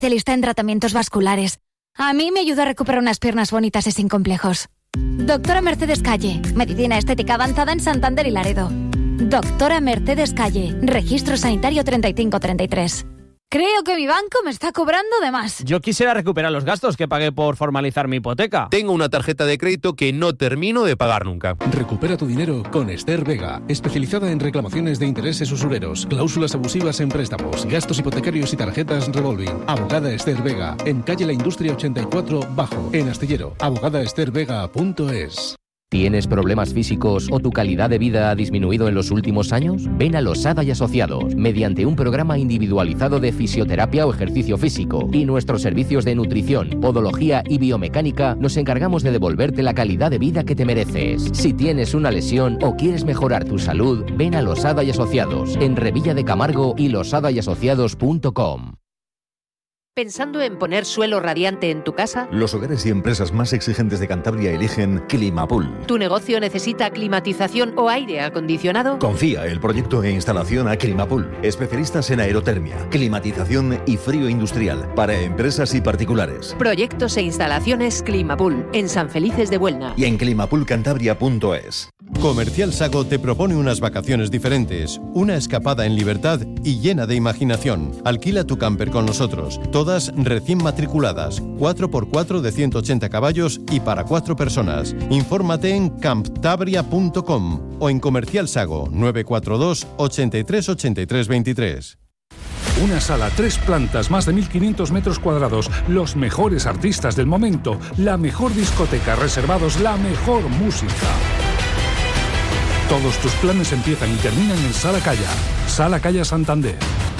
especialista en tratamientos vasculares. A mí me ayuda a recuperar unas piernas bonitas y sin complejos. Doctora Mercedes Calle, medicina estética avanzada en Santander y Laredo. Doctora Mercedes Calle, registro sanitario 3533. Creo que mi banco me está cobrando de más. Yo quisiera recuperar los gastos que pagué por formalizar mi hipoteca. Tengo una tarjeta de crédito que no termino de pagar nunca. Recupera tu dinero con Esther Vega, especializada en reclamaciones de intereses usureros, cláusulas abusivas en préstamos, gastos hipotecarios y tarjetas revolving. Abogada Esther Vega, en calle La Industria 84 Bajo, en Astillero. abogadaestervega.es. ¿Tienes problemas físicos o tu calidad de vida ha disminuido en los últimos años? Ven a Losada y Asociados, mediante un programa individualizado de fisioterapia o ejercicio físico y nuestros servicios de nutrición, podología y biomecánica, nos encargamos de devolverte la calidad de vida que te mereces. Si tienes una lesión o quieres mejorar tu salud, ven a Losada y Asociados, en Revilla de Camargo y losadayasociados.com. ¿Pensando en poner suelo radiante en tu casa? Los hogares y empresas más exigentes de Cantabria eligen Climapool. ¿Tu negocio necesita climatización o aire acondicionado? Confía el proyecto e instalación a Climapool. Especialistas en aerotermia, climatización y frío industrial para empresas y particulares. Proyectos e instalaciones Climapool, en San Felices de Buelna. Y en climapoolcantabria.es. Comercial Sago te propone unas vacaciones diferentes, una escapada en libertad y llena de imaginación. Alquila tu camper con nosotros, todas recién matriculadas, 4x4 de 180 caballos y para 4 personas. Infórmate en camptabria.com o en Comercial Sago 942 83 83 23. Una sala, 3 plantas, más de 1.500 metros cuadrados, los mejores artistas del momento, la mejor discoteca, reservados, la mejor música. Todos tus planes empiezan y terminan en Sala Calla. Sala Calla Santander.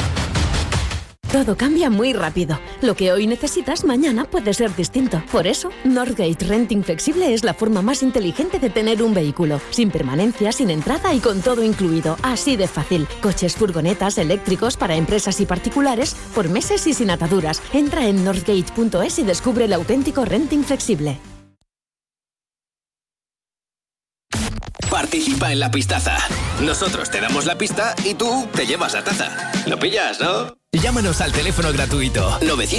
Todo cambia muy rápido. Lo que hoy necesitas, mañana puede ser distinto. Por eso, Northgate Renting Flexible es la forma más inteligente de tener un vehículo. Sin permanencia, sin entrada y con todo incluido. Así de fácil. Coches, furgonetas, eléctricos para empresas y particulares, por meses y sin ataduras. Entra en northgate.es y descubre el auténtico renting flexible. Participa en la pistaza. Nosotros te damos la pista y tú te llevas la taza. ¿Lo pillas, no? Llámanos al teléfono gratuito 900